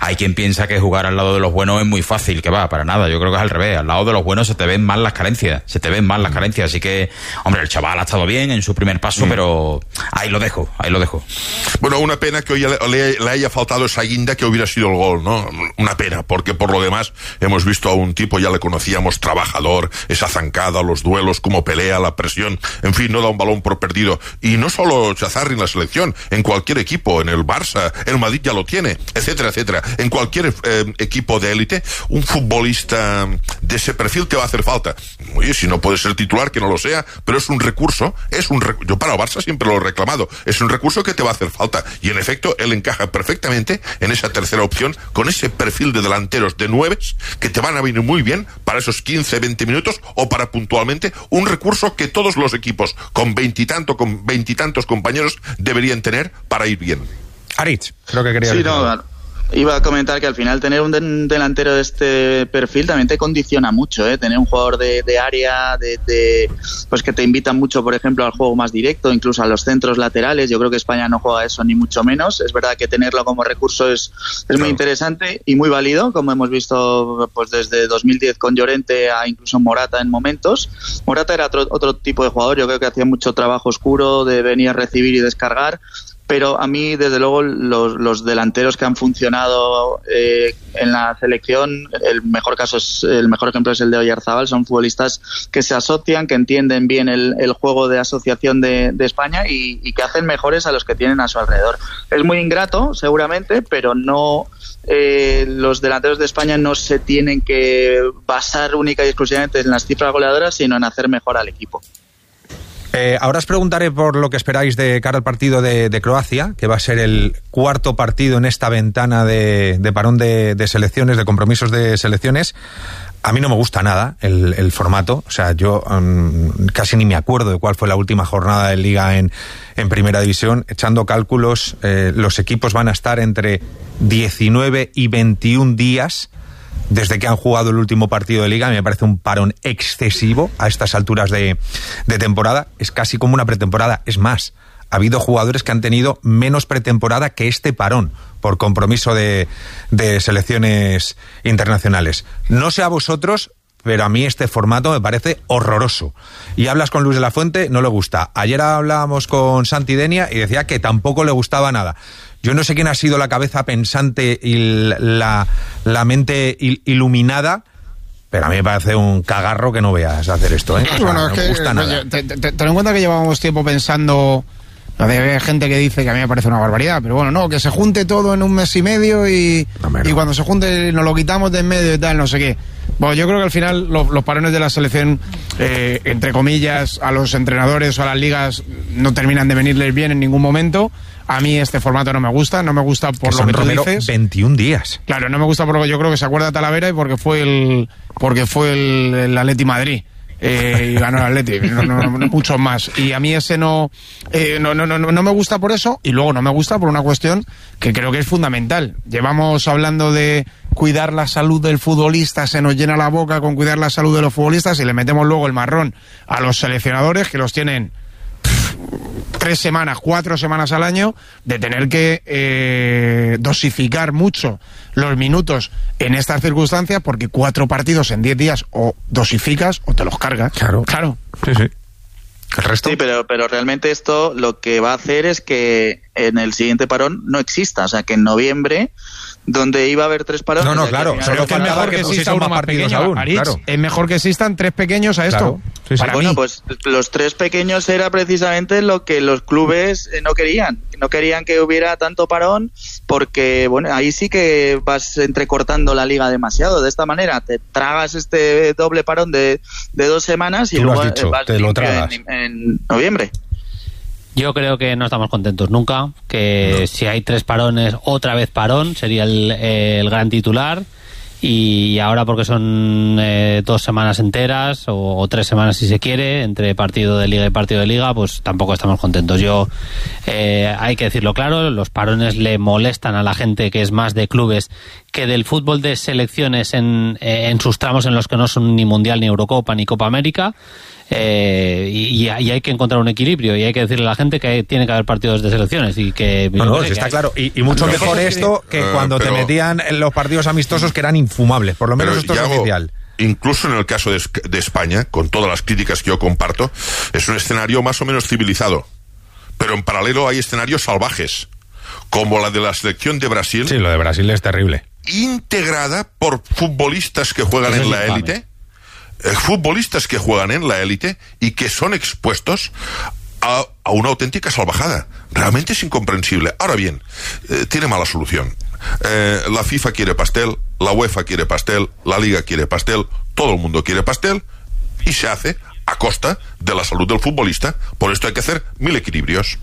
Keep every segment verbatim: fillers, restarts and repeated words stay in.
Hay quien piensa que jugar al lado de los buenos es muy fácil, que va, para nada. Yo creo que es al revés. Al lado de los buenos se te ven más las carencias, se te ven más las carencias. Así que, hombre, el chaval ha estado bien en su primer paso, mm. pero ahí lo dejo, ahí lo dejo. Bueno, una pena que hoy le, le, le haya faltado esa guinda que hubiera sido el gol, ¿no? Una pena, porque por lo demás hemos visto a un tipo, ya le conocíamos, trabajador, esa zancada, los duelos, cómo pelea, la presión, en fin, no da un balón por perdido. Y no solo Chazarri en la selección, en cualquier equipo, en el Barça, el Madrid ya lo tiene, etcétera, etcétera. En cualquier eh, equipo de élite, un futbolista de ese perfil te va a hacer falta. Oye, si no puede ser titular, que no lo sea, pero es un recurso, es un rec- yo para el Barça siempre lo he reclamado, es un recurso que te va a hacer falta. Y en efecto, él encaja perfectamente en esa tercera opción, con ese perfil de delanteros de nueves que te van a venir muy bien para esos quince, veinte minutos o para puntualmente un recurso que todos los equipos con veintitantos con veintitantos compañeros deberían tener para ir bien. Aritz, creo que quería sí, decir. No, iba a comentar que al final tener un de- delantero de este perfil también te condiciona mucho, ¿eh? Tener un jugador de, de área, de, de pues que te invita mucho, por ejemplo, al juego más directo, incluso a los centros laterales. Yo creo que España no juega eso ni mucho menos. Es verdad que tenerlo como recurso es, es claro. muy interesante y muy válido, como hemos visto pues desde dos mil diez con Llorente a incluso Morata en momentos. Morata era otro, otro tipo de jugador, yo creo que hacía mucho trabajo oscuro de venir a recibir y descargar. Pero a mí, desde luego, los, los delanteros que han funcionado eh, en la selección, el mejor caso es, el mejor ejemplo es el de Oyarzabal. Son futbolistas que se asocian, que entienden bien el, el juego de asociación de, de España y, y que hacen mejores a los que tienen a su alrededor. Es muy ingrato, seguramente, pero no eh, los delanteros de España no se tienen que basar única y exclusivamente en las cifras goleadoras, sino en hacer mejor al equipo. Eh, ahora os preguntaré por lo que esperáis de cara al partido de, de Croacia, que va a ser el cuarto partido en esta ventana de, de parón de, de selecciones, de compromisos de selecciones. A mí no me gusta nada el, el formato, o sea, yo um, casi ni me acuerdo de cuál fue la última jornada de Liga en, en Primera División. Echando cálculos, eh, los equipos van a estar entre diecinueve y veintiún días desde que han jugado el último partido de Liga. Me parece un parón excesivo a estas alturas de, de temporada. Es casi como una pretemporada. Es más, ha habido jugadores que han tenido menos pretemporada que este parón por compromiso de, de selecciones internacionales. No sé a vosotros, pero a mí este formato me parece horroroso. Y hablas con Luis de la Fuente, no le gusta. Ayer hablábamos con Santi Denia y decía que tampoco le gustaba nada. Yo no sé quién ha sido la cabeza pensante y la, la mente iluminada, pero a mí me parece un cagarro que no veas hacer esto, ¿eh? O sea, bueno, no es me que, gusta nada. Te, te, ten en cuenta que llevábamos tiempo pensando. Hay gente que dice que a mí me parece una barbaridad, pero bueno, no, que se junte todo en un mes y medio y, no, y cuando se junte nos lo quitamos de en medio y tal, no sé qué. Bueno, yo creo que al final los, los parones de la selección, eh, entre comillas, a los entrenadores o a las ligas no terminan de venirles bien en ningún momento. A mí este formato no me gusta, no me gusta por que lo que tú Romero, dices. veintiún días. Claro, no me gusta porque yo creo que se acuerda Talavera y porque fue el porque fue el, el Atleti Madrid. Eh, y ganó el Atleti, no, no, no, muchos más. Y a mí ese no, eh, no, no, no, no me gusta por eso, y luego no me gusta por una cuestión que creo que es fundamental. Llevamos hablando de cuidar la salud del futbolista, se nos llena la boca con cuidar la salud de los futbolistas y le metemos luego el marrón a los seleccionadores que los tienen tres semanas, cuatro semanas al año, de tener que eh, dosificar mucho los minutos en estas circunstancias, porque cuatro partidos en diez días o dosificas o te los cargas. Claro, claro. Sí, sí. ¿El resto? Sí, pero, pero realmente esto lo que va a hacer es que en el siguiente parón no exista, o sea, que en noviembre, donde iba a haber tres parones... No, no, claro, pero que es mejor que, que exista uno más pequeño aún, Aritz, claro. Es mejor que existan tres pequeños a esto. Claro. Sí, sí. Para bueno, mí. Pues los tres pequeños era precisamente lo que los clubes no querían. No querían que hubiera tanto parón porque, bueno, ahí sí que vas entrecortando la liga demasiado. De esta manera te tragas este doble parón de, de dos semanas y Tú luego lo has dicho, vas te lo tragas. En, en noviembre. Yo creo que no estamos contentos nunca, que no. Si hay tres parones, otra vez parón, sería el, el gran titular, y ahora porque son eh, dos semanas enteras, o, o tres semanas si se quiere, entre partido de Liga y partido de Liga, pues tampoco estamos contentos. Yo, eh, hay que decirlo claro, los parones le molestan a la gente que es más de clubes que del fútbol de selecciones en, en sus tramos en los que no son ni Mundial, ni Eurocopa, ni Copa América. Eh, y, y hay que encontrar un equilibrio y hay que decirle a la gente que hay, tiene que haber partidos de selecciones y que... No, no, que sí está hay... claro. Y, y mucho Pero mejor que, esto que eh, cuando pero, te metían en los partidos amistosos que eran infumables. Por lo menos pero, esto es Yago, oficial. Incluso en el caso de, de España, con todas las críticas que yo comparto, es un escenario más o menos civilizado. Pero en paralelo hay escenarios salvajes, como la de la selección de Brasil. Sí, lo de Brasil es terrible. Integrada por futbolistas que juegan Eso en es la infame. élite, eh, futbolistas que juegan en la élite y que son expuestos a, a una auténtica salvajada. Realmente es incomprensible. Ahora bien, eh, tiene mala solución. Eh, la FIFA quiere pastel, la UEFA quiere pastel, la Liga quiere pastel, todo el mundo quiere pastel y se hace a costa de la salud del futbolista. Por esto hay que hacer mil equilibrios.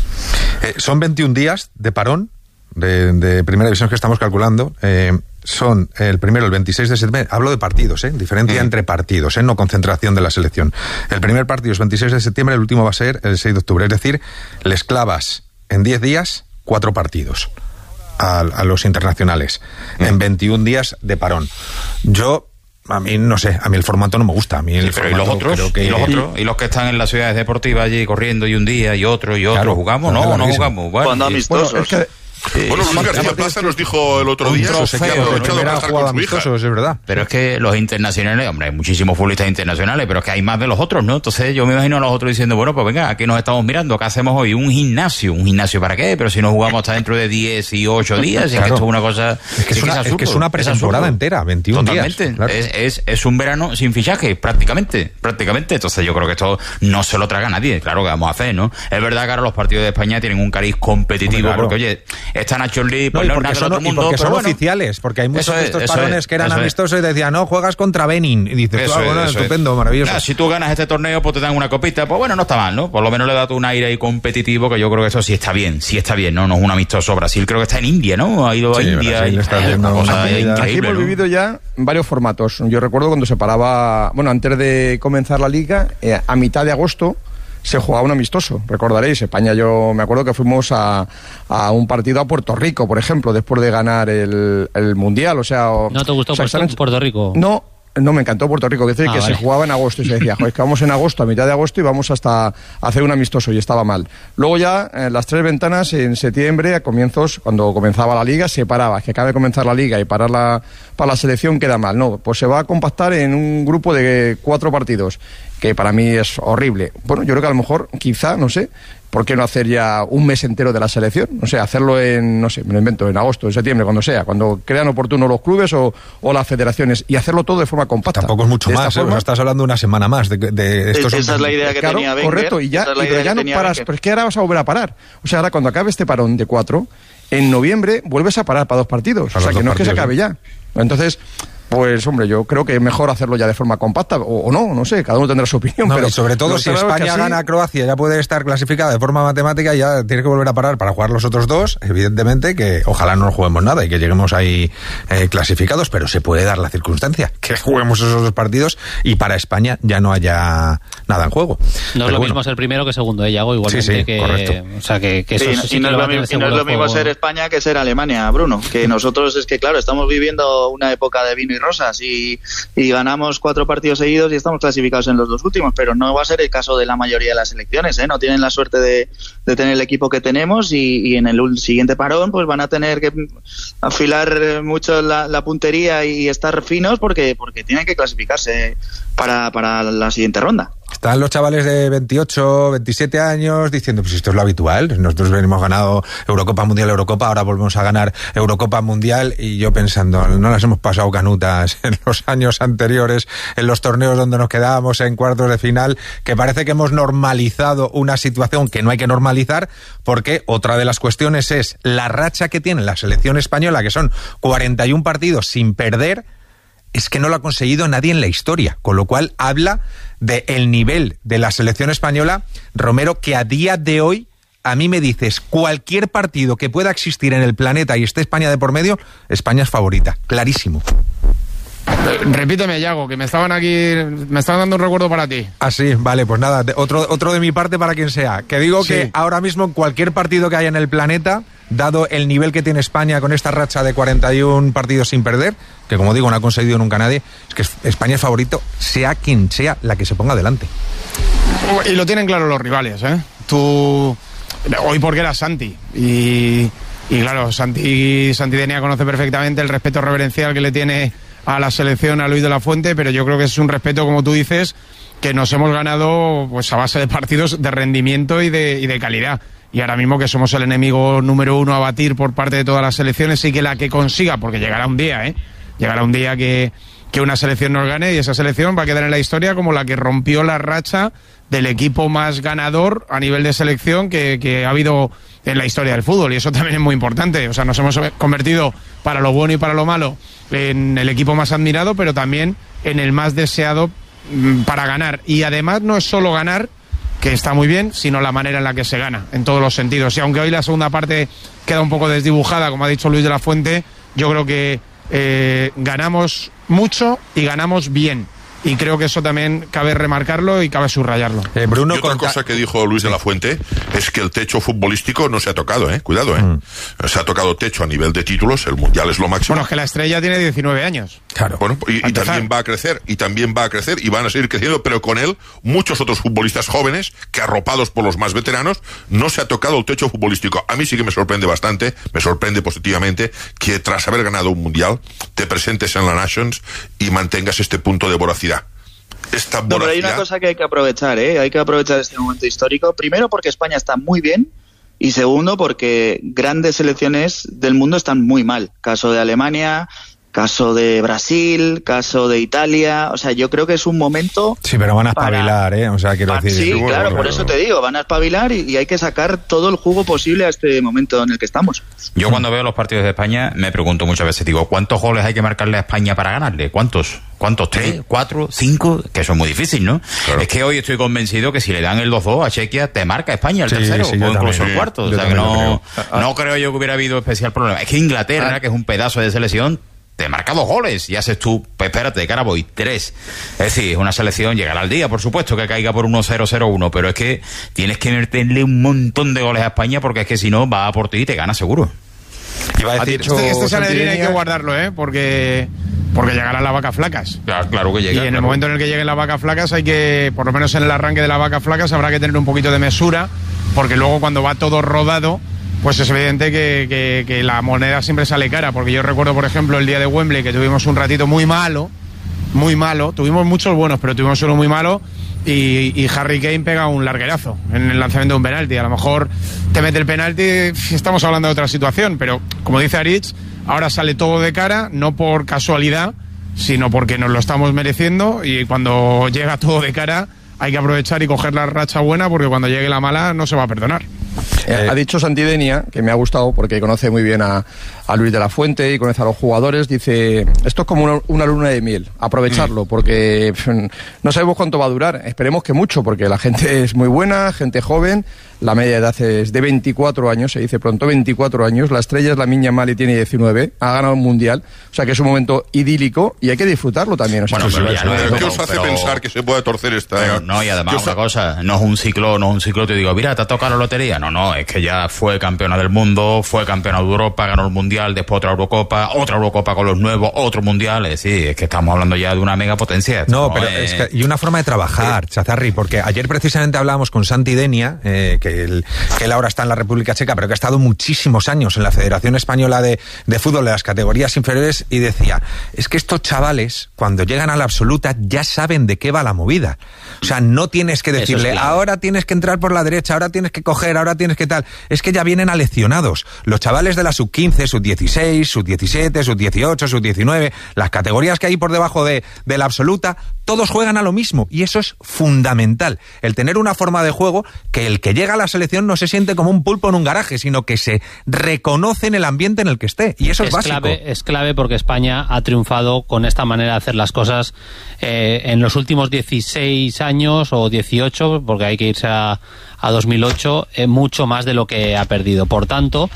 Eh, son veintiún días de parón de, de primera división que estamos calculando. Eh, son el primero, el veintiséis de septiembre. Hablo de partidos, ¿eh? Diferencia mm. entre partidos, ¿eh? No concentración de la selección. El primer partido es veintiséis de septiembre, el último va a ser el seis de octubre. Es decir, les clavas en diez días cuatro partidos a, a los internacionales. Mm. En veintiún días de parón. Yo... A mí, no sé, a mí el formato no me gusta. A mí el sí, pero ¿y los otros? Creo que... ¿Y los otros? ¿Y los que están en las ciudades deportivas allí corriendo y un día y otro y otro? Claro, ¿Jugamos? claro, No, no claro, jugamos. Bueno, Cuando amistosos. Bueno, es que Eh, bueno, Luis García Plaza nos dijo el otro día trofeo, que ha aprovechado primera para estar jugada con su hija. amistosos, es verdad. Pero es que los internacionales, hombre, hay muchísimos futbolistas internacionales, pero es que hay más de los otros, ¿no? Entonces yo me imagino a los otros diciendo, bueno, pues venga, aquí nos estamos mirando, ¿qué hacemos hoy? Un gimnasio. ¿Un gimnasio para qué? Pero si no jugamos hasta dentro de diez y ocho días, es que Claro. esto es una cosa... Es que es, una, es, que es una pretemporada entera, veintiún Totalmente. días. Claro. Es, es, es un verano sin fichaje, prácticamente, prácticamente. Entonces yo creo que esto no se lo traga nadie. Claro que vamos a hacer, ¿no? Es verdad que ahora los partidos de España tienen un cariz competitivo, Hombre, claro. porque oye, esta Nations League, pues No, y no es porque nada del son, otro y mundo, porque pero son bueno, oficiales, porque hay muchos Eso de es, estos eso parones es, que eran eso es. amistosos y decían, no, juegas contra Benin. Y dices, Eso tú, ah, es, bueno, eso estupendo, es. maravilloso. Nada, si tú ganas este torneo, pues te dan una copita, pues bueno, no está mal, ¿no? Por lo menos le da tú un aire ahí competitivo, que yo creo que eso sí está bien, sí está bien, ¿no? No es un amistoso. Brasil creo que está en India, ¿no? Ha ido Sí, a India. Brasil y, está eh, haciendo una cosa una actividad. Aquí increíble, hemos ¿no? vivido ya varios formatos. Yo recuerdo cuando se paraba, bueno, antes de comenzar la liga, eh, a mitad de agosto se jugaba un amistoso, recordaréis. España, yo me acuerdo que fuimos a, a un partido a Puerto Rico, por ejemplo, después de ganar el, el Mundial, o sea... O, ¿No te gustó o sea, Puerto, Puerto Rico? No, no me encantó Puerto Rico, que, decir, Ah, que vale. se jugaba en agosto y se decía, joder, es que vamos en agosto, a mitad de agosto y vamos hasta hacer un amistoso y estaba mal. Luego ya, en las tres ventanas, en septiembre, a comienzos, cuando comenzaba la liga, se paraba, que acaba de comenzar la liga y parar la, para la selección queda mal. No, pues se va a compactar en un grupo de cuatro partidos, que para mí es horrible. Bueno, yo creo que a lo mejor, quizá, no sé, ¿por qué no hacer ya un mes entero de la selección? No sé, hacerlo en, no sé, me lo invento, en agosto, en septiembre, cuando sea, cuando crean oportuno los clubes o, o las federaciones, y hacerlo todo de forma compacta. Tampoco es mucho De esta más, ¿eh? forma- O sea, estás hablando de una semana más. De, de estos Esa es la idea que Claro, tenía Wenger. correcto, y ya, Esa es la y idea pero ya que no tenía paras, Wenger. pero es que ahora vas a volver a parar. O sea, ahora cuando acabe este parón de cuatro, en noviembre vuelves a parar para dos partidos. Para o sea, los que no dos es que se partidos, acabe ya. Entonces, pues hombre, yo creo que es mejor hacerlo ya de forma compacta, o, o no, no sé, cada uno tendrá su opinión. No, pero y sobre todo lo si claro es que España así- gana a Croacia, ya puede estar clasificada de forma matemática y ya tiene que volver a parar para jugar los otros dos. Evidentemente que ojalá no juguemos nada y que lleguemos ahí eh, clasificados, pero se puede dar la circunstancia que juguemos esos dos partidos y para España ya no haya nada en juego. No es Pero lo bueno, mismo ser primero que segundo, ¿eh, Yago? Igualmente Sí, sí, que... correcto. O sea, que, que eso Sí, sí, y que no, es lo va lo, a tener mi- y no seguro es lo el mismo juego. ser España que ser Alemania, Bruno. Que nosotros es que, claro, estamos viviendo una época de vino y rosas y, y ganamos cuatro partidos seguidos y estamos clasificados en los dos últimos, pero no va a ser el caso de la mayoría de las selecciones, ¿eh? No tienen la suerte de, de tener el equipo que tenemos y, y en el ul- siguiente parón pues van a tener que afilar eh, mucho la, la puntería y estar finos porque, porque tienen que clasificarse para, para la siguiente ronda. están los chavales de veintiocho, veintisiete años diciendo, pues esto es lo habitual, nosotros venimos ganado Eurocopa Mundial, Eurocopa, ahora volvemos a ganar Eurocopa Mundial, y yo pensando, no las hemos pasado canutas en los años anteriores, en los torneos donde nos quedábamos en cuartos de final, que parece que hemos normalizado una situación que no hay que normalizar, porque otra de las cuestiones es la racha que tiene la selección española, que son cuarenta y un partidos sin perder. Es que no lo ha conseguido nadie en la historia, con lo cual habla del nivel de la selección española, Romero, que a día de hoy, a mí me dices, cualquier partido que pueda existir en el planeta y esté España de por medio, España es favorita, clarísimo. Eh, Repíteme, Yago, que me estaban aquí, me estaban dando un recuerdo para ti. Ah, sí, vale, pues nada, de- otro, otro de mi parte para quien sea. Que digo Sí. que ahora mismo en cualquier partido que haya en el planeta, dado el nivel que tiene España con esta racha de cuarenta y uno partidos sin perder, que como digo no ha conseguido nunca nadie, es que España es favorito sea quien sea la que se ponga delante. Y lo tienen claro los rivales, ¿eh? Tú, hoy porque era Santi, y, y claro, Santi, Santi Denia conoce perfectamente el respeto reverencial que le tiene a la selección, a Luis de la Fuente, pero yo creo que es un respeto, como tú dices, que nos hemos ganado pues a base de partidos de rendimiento y de, y de calidad. Y ahora mismo que somos el enemigo número uno a batir por parte de todas las selecciones, y que la que consiga, porque llegará un día, ¿eh? Llegará un día que, que una selección nos gane, y esa selección va a quedar en la historia como la que rompió la racha del equipo más ganador a nivel de selección que, que ha habido en la historia del fútbol, y eso también es muy importante. O sea, nos hemos convertido, para lo bueno y para lo malo, en el equipo más admirado, pero también en el más deseado para ganar. Y además no es solo ganar, que está muy bien, sino la manera en la que se gana, en todos los sentidos. Y aunque hoy la segunda parte queda un poco desdibujada, como ha dicho Luis de la Fuente, yo creo que eh, ganamos mucho y ganamos bien. Y creo que eso también cabe remarcarlo y cabe subrayarlo. Eh, Bruno, y otra conta... cosa que dijo Luis de la Fuente es que el techo futbolístico no se ha tocado, ¿eh? Cuidado, ¿eh? Mm. Se ha tocado techo a nivel de títulos, el Mundial es lo máximo. Bueno, es que la Estrella tiene diecinueve años. Claro. Bueno, y, y también va a crecer, y también va a crecer, y van a seguir creciendo, pero con él muchos otros futbolistas jóvenes, que arropados por los más veteranos, no se ha tocado el techo futbolístico. A mí sí que me sorprende bastante, me sorprende positivamente, que tras haber ganado un Mundial, te presentes en la Nations y mantengas este punto de voracidad. Esta no, pero hay una cosa que hay que aprovechar, ¿eh? Hay que aprovechar este momento histórico. Primero, porque España está muy bien. Y segundo, porque grandes selecciones del mundo están muy mal. Caso de Alemania, caso de Brasil, caso de Italia. O sea, yo creo que es un momento... Sí, pero van a espabilar, para... ¿eh? O sea, quiero decir... Sí, bueno, claro, bueno, por eso te digo, van a espabilar y, y hay que sacar todo el jugo posible a este momento en el que estamos. Yo cuando veo los partidos de España me pregunto muchas veces, digo, ¿cuántos goles hay que marcarle a España para ganarle? ¿Cuántos? ¿Cuántos? ¿Tres? ¿Cuatro? ¿Cinco? Que eso es muy difícil, ¿no? Claro. Es que hoy estoy convencido que si le dan el dos dos a Chequia, te marca España el sí, tercero, sí, o incluso también, el cuarto. O sea que no creo. no creo yo que hubiera habido especial problema. Es que Inglaterra, ah. que es un pedazo de selección, te marca dos goles y haces tú, pues espérate, de cara voy, tres. Es decir, es una selección, llegará al día, por supuesto, que caiga por uno cero cero uno, pero es que tienes que meterle un montón de goles a España, porque es que si no, va a por ti y te gana seguro. Iba a decir, este, este Sanedrín hay que guardarlo, ¿eh? Porque... porque llegarán las vacas flacas. Claro, claro que llega. Y en claro. el momento en el que lleguen las vacas flacas hay que, por lo menos en el arranque de las vacas flacas, habrá que tener un poquito de mesura, porque luego cuando va todo rodado, pues es evidente que, que, que la moneda siempre sale cara. Porque yo recuerdo, por ejemplo, el día de Wembley, que tuvimos un ratito muy malo, muy malo, tuvimos muchos buenos, pero tuvimos uno muy malo, y, y Harry Kane pega un larguerazo en el lanzamiento de un penalti. A lo mejor te mete el penalti, estamos hablando de otra situación, pero como dice Aritz, ahora sale todo de cara, no por casualidad, sino porque nos lo estamos mereciendo, y cuando llega todo de cara hay que aprovechar y coger la racha buena, porque cuando llegue la mala no se va a perdonar. Eh, ha dicho Santi Denia, que me ha gustado porque conoce muy bien a, a Luis de la Fuente y conoce a los jugadores, dice, esto es como una, una luna de miel, aprovecharlo, mm. porque pff, no sabemos cuánto va a durar, esperemos que mucho, porque la gente es muy buena, gente joven, la media de edad es de veinticuatro años, se dice pronto, veinticuatro años, la estrella es la Miña Mali, tiene diecinueve, ha ganado un mundial, o sea que es un momento idílico y hay que disfrutarlo también. O sea, bueno, que pero ya no es ¿qué os hace pero... pensar que se puede torcer esta? Pero no, y además Yo otra sa... cosa, no es un ciclo, no es un ciclo, te digo, mira, te ha tocado la lotería. No, no, es que ya fue campeona del mundo, fue campeona de Europa, ganó el mundial, después otra Eurocopa, otra Eurocopa con los nuevos, otro mundial. Es decir, es que estamos hablando ya de una mega potencia. No, no, pero es... es que, y una forma de trabajar, sí. Chazarri, porque ayer precisamente hablábamos con Santi Denia, eh, que, el, que él ahora está en la República Checa, pero que ha estado muchísimos años en la Federación Española de, de Fútbol de las categorías inferiores, y decía, es que estos chavales, cuando llegan a la absoluta, ya saben de qué va la movida. O sea, no tienes que decirle, es claro. ahora tienes que entrar por la derecha, ahora tienes que coger, ahora tienes que tal. Es que ya vienen aleccionados. Los chavales de la sub quince, sub dieciséis, sub diecisiete, sub dieciocho, sub diecinueve, las categorías que hay por debajo de, de la absoluta, todos juegan a lo mismo, y eso es fundamental. El tener una forma de juego que el que llega a la selección no se siente como un pulpo en un garaje, sino que se reconoce en el ambiente en el que esté, y eso es, es básico. Clave, es clave, porque España ha triunfado con esta manera de hacer las cosas eh, en los últimos dieciséis años o dieciocho, porque hay que irse a, a dos mil ocho, eh, mucho más de lo que ha perdido. Por tanto,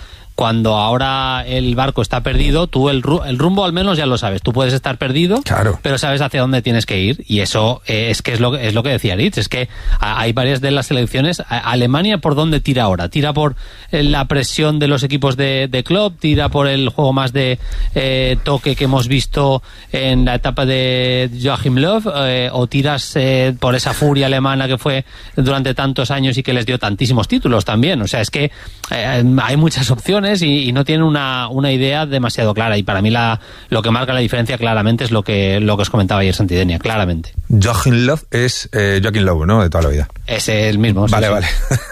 cuando ahora el barco está perdido, tú el, el rumbo al menos ya lo sabes. Tú puedes estar perdido, claro, pero sabes hacia dónde tienes que ir. Y eso eh, es que es lo, es lo que decía Ritz, es que hay varias de las selecciones. Alemania, ¿por dónde tira ahora? Tira por la presión de los equipos de, de club, tira por el juego más de eh, toque que hemos visto en la etapa de Joachim Löw, eh, o tiras eh, por esa furia alemana que fue durante tantos años y que les dio tantísimos títulos también. O sea, es que eh, hay muchas opciones y, y no tienen una, una idea demasiado clara. Y para mí la, lo que marca la diferencia claramente es lo que, lo que os comentaba ayer Santidenia, claramente. Joachim Löw es eh, Joachim Löw, ¿no? De toda la vida. Es el mismo. Vale, sí, vale.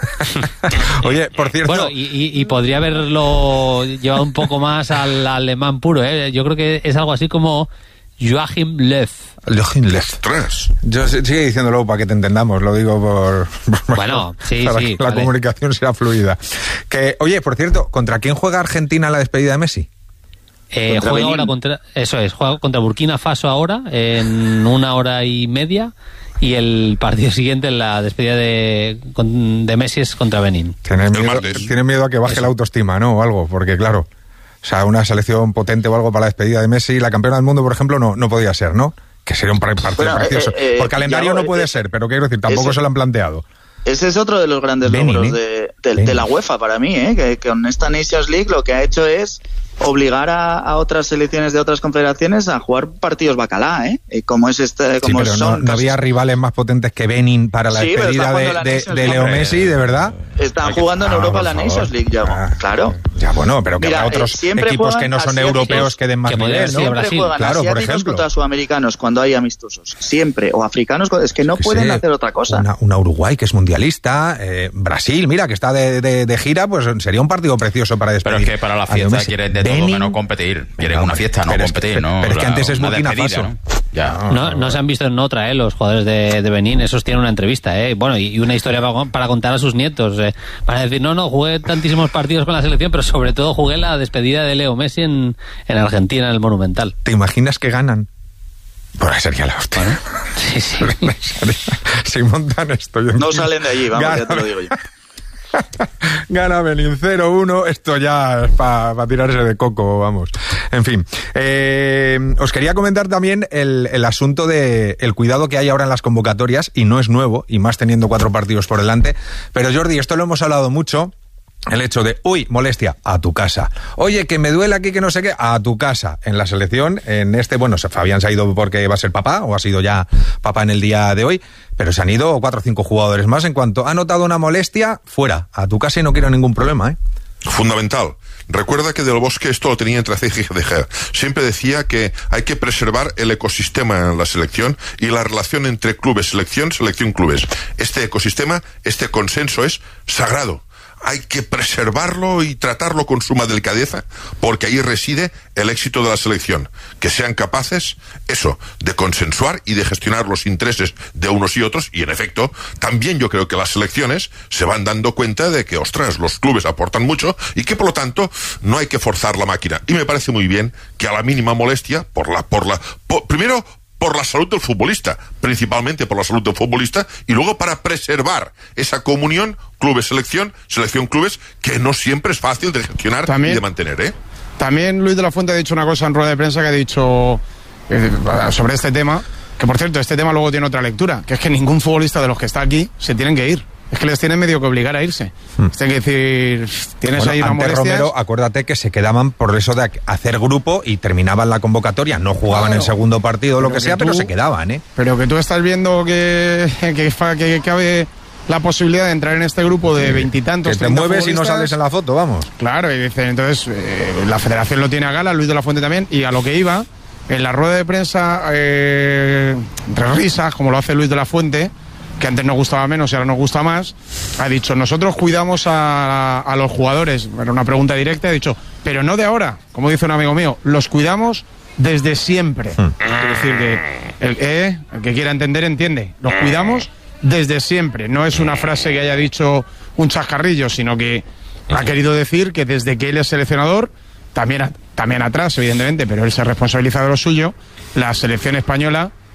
Sí. Oye, por cierto... Bueno, y, y, y podría haberlo llevado un poco más al alemán puro, ¿eh? Yo creo que es algo así como Joachim Löw. Joachim Löw. Tres. Yo sigue diciéndolo para que te entendamos, lo digo por... por bueno, sí, para sí. que la vale. comunicación sea fluida. Que, oye, por cierto, ¿contra quién juega Argentina en la despedida de Messi? Eh, Contra juega Benín. ahora contra... Eso es, juega contra Burkina Faso ahora, en una hora y media, y el partido siguiente en la despedida de, de Messi es contra Benín. Tienen miedo, martes. tienen miedo a que baje Eso. la autoestima, ¿no? O algo, porque claro, o sea, una selección potente o algo para la despedida de Messi, la campeona del mundo, por ejemplo, no, no podía ser, ¿no? Que sería un par- partido Bueno, precioso. eh, eh, por calendario Yago, no puede eh, ser, pero quiero decir, tampoco ese- se lo han planteado. Ese es otro de los grandes Benin, logros ¿eh? de, de- Benin. de la UEFA para mí, ¿eh? que, que con esta Nations League lo que ha hecho es obligar a, a otras selecciones de otras confederaciones a jugar partidos bacalá, ¿eh? Y como es este, Sí, como pero no, son no casi- había rivales más potentes que Benin para la Sí, pero despedida está de, jugando la de- Nations de League. Leo Messi, ¿de verdad? están jugando en Ah, Europa por la favor. Nations League, Yago. Ah, Claro. Ya, bueno, pero que Mira, habrá eh, otros siempre equipos que juegan no son asiáticos, europeos que den más que podría nivel, haber ¿no? sido Siempre Brasil, juegan claro, por asiáticos ejemplo. contra sudamericanos cuando hay amistosos. Siempre. O africanos, es que no Que pueden sé, hacer otra cosa. Una, una Uruguay que es mundialista, eh, Brasil, mira, que está de, de, de gira, pues sería un partido precioso para despedir. Pero es que para la a Leo fiesta Messi. quieren de todo Benin, menos competir. Quieren Venga, una fiesta, no pero es que- competir, ¿no? pero es que La- antes es una Burkina despedida, Faso. ¿no? Ya. No, no se han visto en otra, ¿eh? Los jugadores de, de Benín, esos tienen una entrevista, ¿eh? Bueno, y, y una historia para, para contar a sus nietos. Eh. Van a decir, no, no, jugué tantísimos partidos con la selección, pero sobre todo jugué la despedida de Leo Messi en, en Argentina, en el Monumental. ¿Te imaginas que ganan? Pues ahí sería la hostia. Sí, sí. Si montan esto... yo- No salen de allí, vamos, Gana- ya te lo digo yo. Gana Benin cero uno, esto ya es para pa tirarse de coco, vamos. En fin, eh, os quería comentar también el, el asunto de el cuidado que hay ahora en las convocatorias, y no es nuevo, y más teniendo cuatro partidos por delante, pero Jordi, esto lo hemos hablado mucho. El hecho de, uy, molestia, a tu casa. Oye, que me duele aquí, que no sé qué, a tu casa. En la selección, en este, bueno, Fabián se ha ido porque va a ser papá, o ha sido ya papá en el día de hoy, pero se han ido cuatro o cinco jugadores más. En cuanto ha notado una molestia, fuera, a tu casa y no quiero ningún problema, ¿eh? Fundamental. Recuerda que Del Bosque esto lo tenía entre ceja y ceja. Siempre decía que hay que preservar el ecosistema en la selección y la relación entre clubes, selección, selección, clubes. Este ecosistema, este consenso es sagrado. Hay que preservarlo y tratarlo con suma delicadeza, porque ahí reside el éxito de la selección. Que sean capaces, eso, de consensuar y de gestionar los intereses de unos y otros. Y en efecto, también yo creo que las selecciones se van dando cuenta de que, ostras, los clubes aportan mucho y que por lo tanto no hay que forzar la máquina. Y me parece muy bien que a la mínima molestia, por la, por la, por, primero, por la salud del futbolista, principalmente por la salud del futbolista, y luego para preservar esa comunión clubes-selección, selección-clubes, que no siempre es fácil de gestionar También- y de mantener, ¿eh? También Luis de la Fuente ha dicho una cosa en rueda de prensa que ha dicho eh, sobre este tema, que por cierto, este tema luego tiene otra lectura, que es que ningún futbolista de los que está aquí se tienen que ir. Es que les tienen medio que obligar a irse. Hmm. Es que decir, tienes Bueno, ahí una antes molestia. Romero, acuérdate que se quedaban por eso de hacer grupo y terminaban la convocatoria, no jugaban Claro. el segundo partido o lo Pero que que sea, pero tú- se quedaban, ¿eh? Pero que tú estás viendo que, que, fa- que cabe la posibilidad de entrar en este grupo de veintitantos. Que te mueves y no sales en la foto, vamos. Claro, y dicen, entonces, eh, la federación lo tiene a gala, Luis de la Fuente también, y a lo que iba, en la rueda de prensa, eh, entre risas, como lo hace Luis de la Fuente, que antes nos gustaba menos y ahora nos gusta más, ha dicho, nosotros cuidamos a, a los jugadores, era una pregunta directa, ha dicho, pero no de ahora, como dice un amigo mío, los cuidamos desde siempre. Hmm. Es decir, que el, eh, el que quiera entender, entiende, los cuidamos desde siempre, no es una frase que haya dicho un chascarrillo, sino que ha querido decir que desde que él es seleccionador, también, a- también atrás, evidentemente, pero él se responsabiliza de lo suyo, la selección española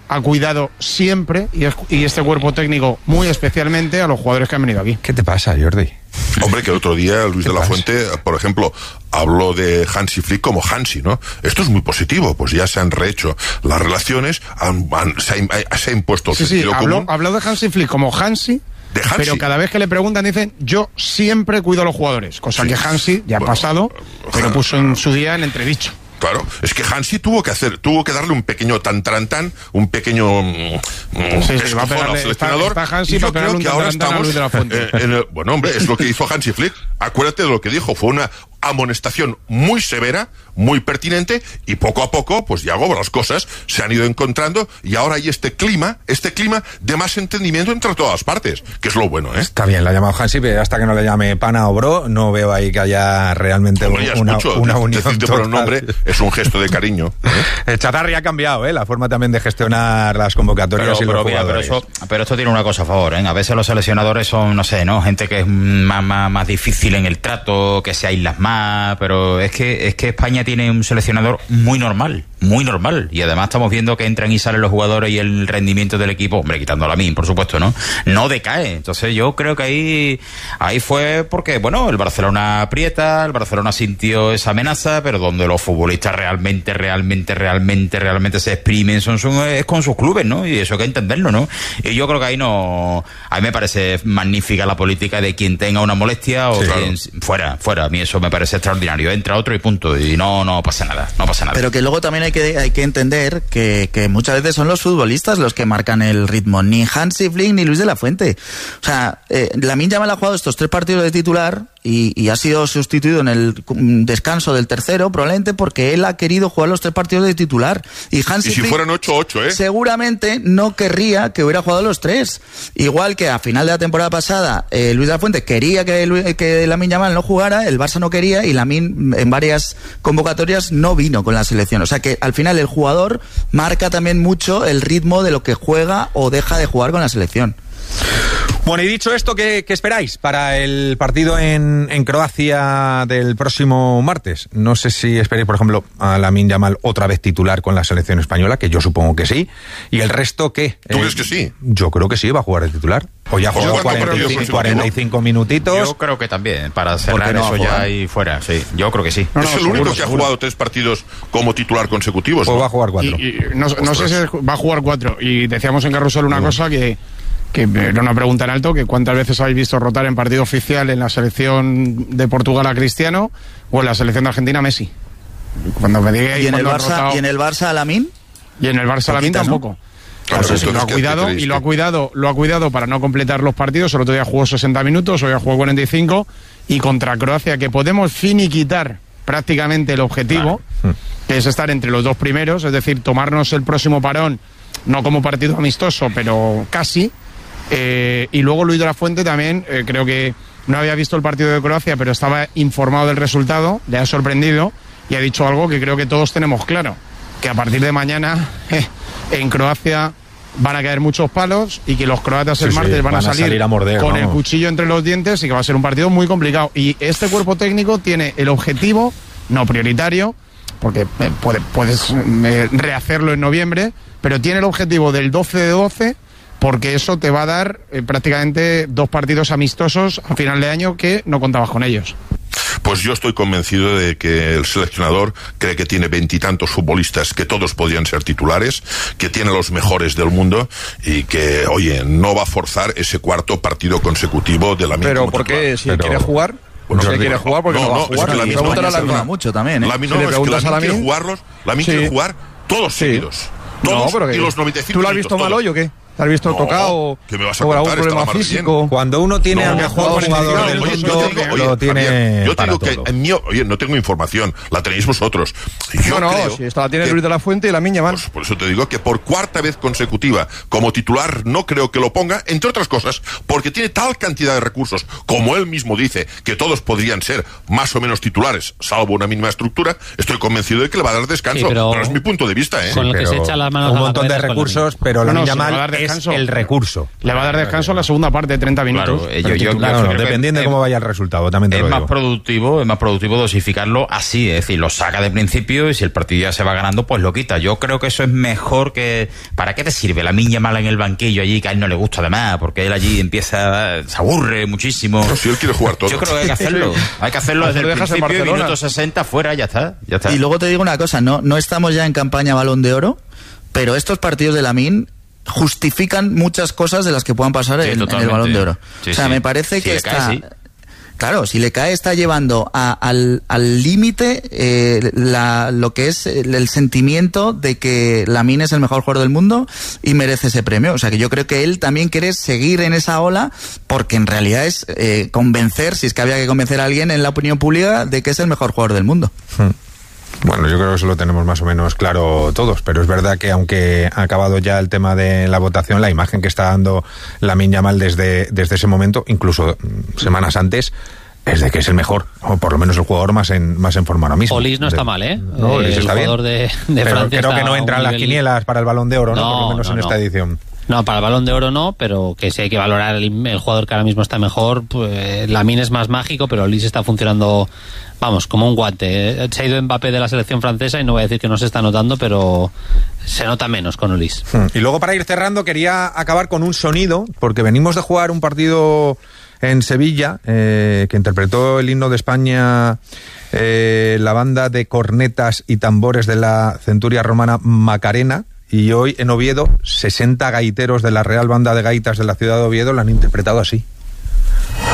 ha cuidado siempre, y, es, y este cuerpo técnico muy especialmente, a los jugadores que han venido aquí. ¿Qué te pasa, Jordi? Hombre, que el otro día Luis de la Fuente, por ejemplo, habló de Hansi Flick como Hansi, ¿no? Esto es muy positivo, pues ya se han rehecho las relaciones, han, han, se, ha, se ha impuesto el sí, sentido sí, común. Habló, habló de Hansi Flick como Hansi, de Hansi, pero cada vez que le preguntan dicen, yo siempre cuido a los jugadores, cosa sí. que Hansi ya ha bueno, pasado, pero puso en su día en entredicho. Claro, es que Hansi tuvo que hacer, tuvo que darle un pequeño tan tan tan, un pequeño mm, sí, sí, va a pegarle, al seleccionador. Está, está Hansi, y yo creo que ahora estamos eh, en el, bueno, hombre, es lo que hizo Hansi Flick. Acuérdate de lo que dijo, fue una amonestación muy severa, muy pertinente, y poco a poco, pues ya las cosas se han ido encontrando, y ahora hay este clima, este clima de más entendimiento entre todas partes, que es lo bueno, ¿eh? Está bien, la ha llamado Hansi, pero hasta que no le llame pana o bro, no veo ahí que haya realmente Hombre, una, escucho, una unión decirte por el nombre es un gesto de cariño, ¿eh? El Chatarri ha cambiado, ¿eh? La forma también de gestionar las convocatorias pero, y los pero, jugadores. Pero, eso, pero esto tiene una cosa a favor, ¿eh? A veces los seleccionadores son, no sé, ¿no? Gente que es más, más, más difícil en el trato, que se aíslan más, pero es que, es que España tiene un seleccionador muy normal, muy normal, y además estamos viendo que entran y salen los jugadores y el rendimiento del equipo, hombre, quitando a Lamine, por supuesto, ¿no? No decae. Entonces yo creo que ahí, ahí fue porque, bueno, el Barcelona aprieta, el Barcelona sintió esa amenaza, pero donde los futbolistas realmente, realmente, realmente, realmente se exprimen son, son es con sus clubes, ¿no? Y eso hay que entenderlo, ¿no? Y yo creo que ahí no, a mí me parece magnífica la política de quien tenga una molestia o sí, quien, claro. fuera, fuera, a mí eso me parece extraordinario, entra otro y punto, y no, no pasa nada, no pasa nada. Pero que luego también hay que, hay que entender que, que muchas veces son los futbolistas los que marcan el ritmo, ni Hansi Flick ni Luis de la Fuente. O sea, eh, Lamine Yamal ha jugado estos tres partidos de titular y, y ha sido sustituido en el descanso del tercero, probablemente porque él ha querido jugar los tres partidos de titular. Y Hansi y si Flick fueran ocho ocho, ¿eh? seguramente no querría que hubiera jugado los tres. Igual que a final de la temporada pasada, eh, Luis de la Fuente quería que, que Lamine Yamal no jugara, el Barça no quería, y Lamine en varias convocatorias no vino con la selección. O sea que al final el jugador marca también mucho el ritmo de lo que juega o deja de jugar con la selección. Bueno, y dicho esto, ¿qué, qué esperáis para el partido en, en Croacia del próximo martes? No sé si esperáis, por ejemplo, a Lamine Yamal otra vez titular con la selección española, que yo supongo que sí. ¿Y el resto qué? ¿Tú eh, crees que sí? Yo creo que sí, va a jugar de titular. O ya juega cuarenta y cinco, cuarenta y cinco minutitos. Yo creo que también, para cerrar no eso ya y fuera, sí. Yo creo que sí. No, no, es el seguro, único que seguro. ha jugado tres partidos como titular consecutivos. Pues ¿no? va a jugar cuatro. Y, y no, no sé si va a jugar cuatro. Y decíamos en Carrusel una no. cosa que... que era una pregunta en alto, que cuántas veces habéis visto rotar en partido oficial en la selección de Portugal a Cristiano o en la selección de Argentina a Messi. Cuando me digáis, ¿Y en el Barça rotado, y en el Barça a Lamine? Y en el Barça a Lamine tampoco. ¿No? Claro, Claro, sí, lo ha cuidado y lo ha cuidado, lo ha cuidado para no completar los partidos. El otro día jugó sesenta minutos, hoy ha jugado cuarenta y cinco, y contra Croacia, que podemos finiquitar prácticamente el objetivo, claro. que es estar entre los dos primeros, es decir, tomarnos el próximo parón, no como partido amistoso, pero casi. Eh, y luego Luis de la Fuente también, eh, creo que no había visto el partido de Croacia, pero estaba informado del resultado, le ha sorprendido y ha dicho algo que creo que todos tenemos claro, que a partir de mañana eh, en Croacia van a caer muchos palos y que los croatas el sí, martes sí, van, van a salir, a salir a morder, con vamos. el cuchillo entre los dientes, y que va a ser un partido muy complicado. Y este cuerpo técnico tiene el objetivo, no prioritario, porque eh, puede, puedes eh, rehacerlo en noviembre, pero tiene el objetivo del doce de doce, porque eso te va a dar eh, prácticamente dos partidos amistosos a final de año que no contabas con ellos. Pues yo estoy convencido de que el seleccionador cree que tiene veintitantos futbolistas que todos podrían ser titulares, que tiene los mejores del mundo y que, oye, no va a forzar ese cuarto partido consecutivo de la misma. Pero ¿por qué? Si Pero... quiere jugar... Bueno, no si quiere jugar porque no, no va a jugar. Es que la misma España se juega mucho también, ¿eh? La, no, si le preguntas a la quiere jugarlos, la sí. quiere jugar todos sí. seguidos. Todos no, pero y los noventa y cinco ¿tú lo has visto mal hoy o qué? ¿Te has visto no, tocado ¿qué me vas a o contar? algún problema físico? Cuando uno tiene no, al mejor jugador del mundo, yo digo, oye, lo tiene Javier, yo te digo todo. que en mí, oye, no tengo información, la tenéis vosotros. Yo no, no, creo si esta la tiene que, Luis de la Fuente y Lamine Yamal. Pues por eso te digo que por cuarta vez consecutiva como titular no creo que lo ponga, entre otras cosas, porque tiene tal cantidad de recursos, como él mismo dice, que todos podrían ser más o menos titulares, salvo una mínima estructura. Estoy convencido de que le va a dar descanso, sí, pero, pero es mi punto de vista, ¿eh? Con sí, el que se echa las manos un a montón de recursos, pero no, Lamine no, Yamal descanso. Es el recurso. Le va a dar descanso en la segunda parte de treinta minutos. Claro, yo, yo, Claro, yo no, dependiendo de cómo vaya el resultado, también te es lo más digo. productivo, es más productivo dosificarlo así, es decir, lo saca de principio y si el partido ya se va ganando, pues lo quita. Yo creo que eso es mejor que... ¿Para qué te sirve la miña mala en el banquillo allí, que a él no le gusta además? Porque él allí empieza, se aburre muchísimo. No, si él quiere jugar todo. Yo creo que hay que hacerlo. Hay que hacerlo desde Lo el dejas en principio, Barcelona. minuto sesenta, fuera, ya está, ya está. Y luego te digo una cosa, no, no estamos ya en campaña Balón de Oro, pero estos partidos de Lamine justifican muchas cosas de las que puedan pasar Sí, en, en el totalmente. Balón de Oro. Sí, o sea, sí. me parece Si que le está... cae, sí. Claro, si le cae está llevando a- al al límite eh, la- lo que es el, el sentimiento de que Lamine es el mejor jugador del mundo y merece ese premio. O sea, que yo creo que él también quiere seguir en esa ola porque en realidad es eh, convencer, si es que había que convencer a alguien en la opinión pública de que es el mejor jugador del mundo. Bueno, yo creo que eso lo tenemos más o menos claro todos, pero es verdad que aunque ha acabado ya el tema de la votación, la imagen que está dando Lamine Yamal desde, desde ese momento, incluso mm, semanas antes, es de que es el mejor, o por lo menos el jugador más en más en forma ahora mismo. Olis no está De- mal, ¿eh? No, Olis el está bien. jugador de, de Pero Francia creo está que no a entran un las nivel- quinielas para el Balón de Oro, ¿no? No, Por lo menos no, en no. esta edición. No, para el Balón de Oro no, pero que si hay que valorar el, el jugador que ahora mismo está mejor, pues Lamine es más mágico, pero Olis está funcionando, vamos, como un guante. ¿eh? Se ha ido Mbappé de la selección francesa y no voy a decir que no se está notando, pero se nota menos con Olis. Y luego, para ir cerrando, quería acabar con un sonido, porque venimos de jugar un partido en Sevilla, eh, que interpretó el himno de España eh, la banda de cornetas y tambores de la centuria romana Macarena, y hoy en Oviedo, sesenta gaiteros de la Real Banda de Gaitas de la ciudad de Oviedo la han interpretado así.